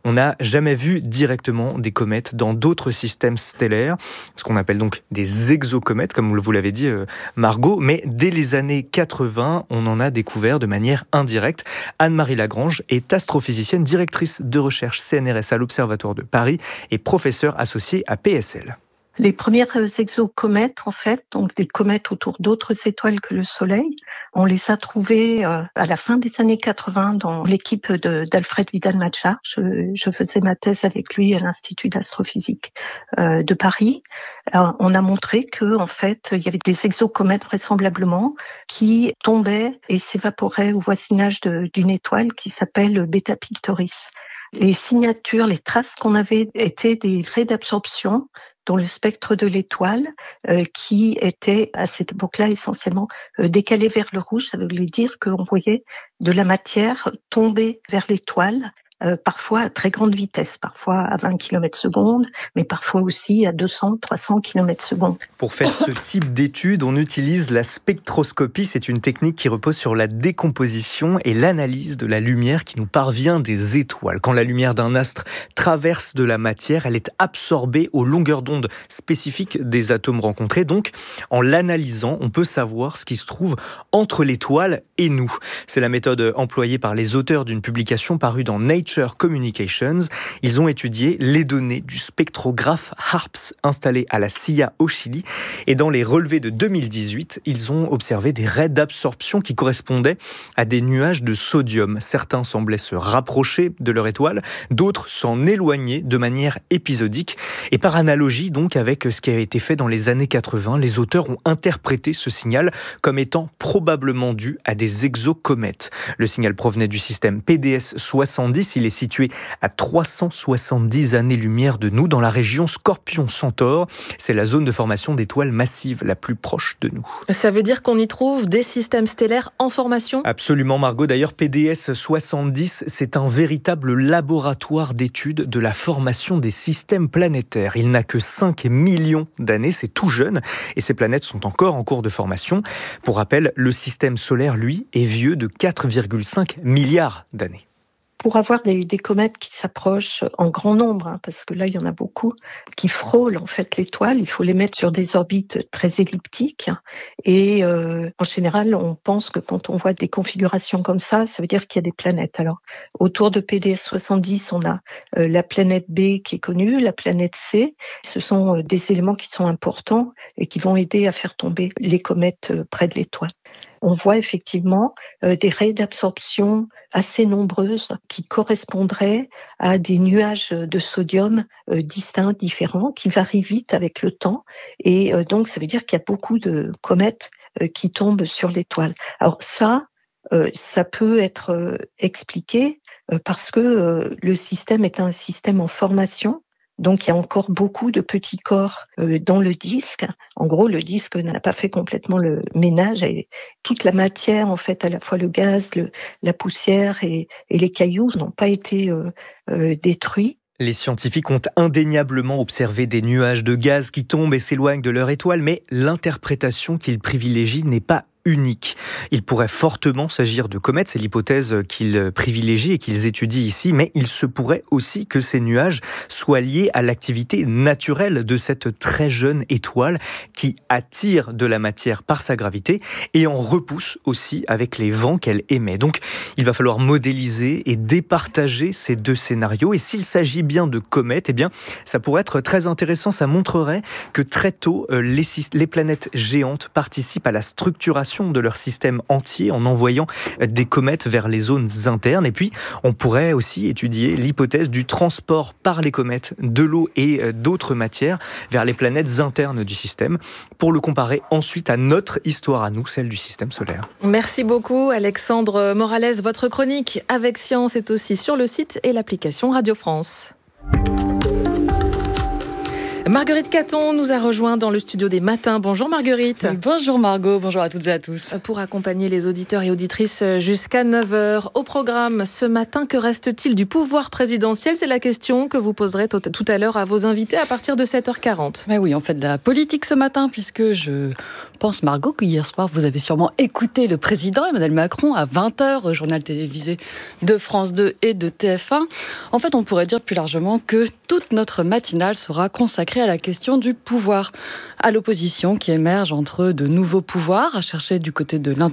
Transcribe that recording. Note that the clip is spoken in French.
on n'a jamais vu directement des comètes dans d'autres systèmes stellaires, ce qu'on appelle donc des exocomètes, comme vous l'avez dit Margot, mais dès les années 80, on en a découvert de manière indirecte. Anne-Marie Lagrange est astrophysicienne, directrice de recherche CNRS à l'Observatoire de Paris et professeure associée à PSL. Les premières exocomètes, en fait, donc des comètes autour d'autres étoiles que le Soleil, on les a trouvées à la fin des années 80 dans l'équipe d'Alfred Widal-Major. Je faisais ma thèse avec lui à l'Institut d'astrophysique de Paris. On a montré que, en fait, il y avait des exocomètes vraisemblablement qui tombaient et s'évaporaient au voisinage d'une étoile qui s'appelle Beta Pictoris. Les signatures, les traces qu'on avait étaient des raies d'absorption dans le spectre de l'étoile, qui était à cette époque-là essentiellement décalé vers le rouge. Ça voulait dire qu'on voyait de la matière tomber vers l'étoile, parfois à très grande vitesse, parfois à 20 km/s, mais parfois aussi à 200-300 km/s. Pour faire ce type d'étude, on utilise la spectroscopie. C'est une technique qui repose sur la décomposition et l'analyse de la lumière qui nous parvient des étoiles. Quand la lumière d'un astre traverse de la matière, elle est absorbée aux longueurs d'onde spécifiques des atomes rencontrés. Donc, en l'analysant, on peut savoir ce qui se trouve entre l'étoile et nous. C'est la méthode employée par les auteurs d'une publication parue dans Nature Communications. Ils ont étudié les données du spectrographe HARPS installé à la Silla au Chili. Et dans les relevés de 2018, ils ont observé des raies d'absorption qui correspondaient à des nuages de sodium. Certains semblaient se rapprocher de leur étoile, d'autres s'en éloigner de manière épisodique. Et par analogie donc avec ce qui avait été fait dans les années 80, les auteurs ont interprété ce signal comme étant probablement dû à des exocomètes. Le signal provenait du système PDS 70. Il est situé à 370 années-lumière de nous, dans la région Scorpion-Centaure. C'est la zone de formation d'étoiles massives la plus proche de nous. Ça veut dire qu'on y trouve des systèmes stellaires en formation ? Absolument, Margot. D'ailleurs, PDS 70, c'est un véritable laboratoire d'études de la formation des systèmes planétaires. Il n'a que 5 millions d'années, c'est tout jeune, et ces planètes sont encore en cours de formation. Pour rappel, le système solaire, lui, est vieux de 4,5 milliards d'années. Pour avoir des comètes qui s'approchent en grand nombre, parce que là, il y en a beaucoup, qui frôlent en fait l'étoile, il faut les mettre sur des orbites très elliptiques. Et en général, on pense que quand on voit des configurations comme ça veut dire qu'il y a des planètes. Alors, autour de PDS 70, on a la planète B qui est connue, la planète C. Ce sont des éléments qui sont importants et qui vont aider à faire tomber les comètes près de l'étoile. On voit effectivement des raies d'absorption assez nombreuses qui correspondraient à des nuages de sodium distincts, différents, qui varient vite avec le temps. Et donc, ça veut dire qu'il y a beaucoup de comètes qui tombent sur l'étoile. Alors ça peut être expliqué parce que le système est un système en formation. Donc, il y a encore beaucoup de petits corps dans le disque. En gros, le disque n'a pas fait complètement le ménage. Et toute la matière, en fait, à la fois le gaz, la poussière et les cailloux n'ont pas été détruits. Les scientifiques ont indéniablement observé des nuages de gaz qui tombent et s'éloignent de leur étoile, mais l'interprétation qu'ils privilégient n'est pas unique. Il pourrait fortement s'agir de comètes, c'est l'hypothèse qu'ils privilégient et qu'ils étudient ici, mais il se pourrait aussi que ces nuages soient liés à l'activité naturelle de cette très jeune étoile qui attire de la matière par sa gravité et en repousse aussi avec les vents qu'elle émet. Donc il va falloir modéliser et départager ces deux scénarios, et s'il s'agit bien de comètes, eh bien ça pourrait être très intéressant. Ça montrerait que très tôt les planètes géantes participent à la structuration de leur système entier en envoyant des comètes vers les zones internes. Et puis, on pourrait aussi étudier l'hypothèse du transport par les comètes de l'eau et d'autres matières vers les planètes internes du système, pour le comparer ensuite à notre histoire à nous, celle du système solaire. Merci beaucoup Alexandre Morales. Votre chronique Avec Science est aussi sur le site et l'application Radio France. Marguerite Caton nous a rejoint dans le studio des matins. Bonjour Marguerite. Bonjour Margot, bonjour à toutes et à tous. Pour accompagner les auditeurs et auditrices jusqu'à 9h. Au programme ce matin, que reste-t-il du pouvoir présidentiel ? C'est la question que vous poserez tout à l'heure à vos invités à partir de 7h40. Mais oui, on fait de la politique ce matin puisque je pense, Margot, que hier soir vous avez sûrement écouté le président Emmanuel Macron à 20h au journal télévisé de France 2 et de TF1. En fait, on pourrait dire plus largement que toute notre matinale sera consacrée à la question du pouvoir, à l'opposition qui émerge entre de nouveaux pouvoirs à chercher du côté de